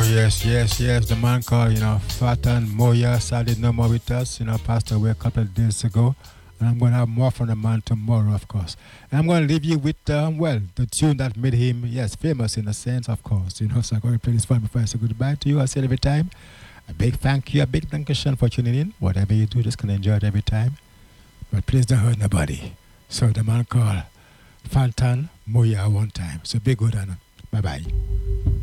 yes. The man called, Fatan Moya sadly no more with us, passed away a couple of days ago. And I'm going to have more from the man tomorrow, of course. And I'm going to leave you with, the tune that made him, yes, famous in a sense, of course. So I'm going to play this one before I say goodbye to you. I say it every time. A big thank you, a big thank you for tuning in. Whatever you do, just can enjoy it every time. But please don't hurt nobody. So the man called Fantan Moya one time. So be good and bye-bye.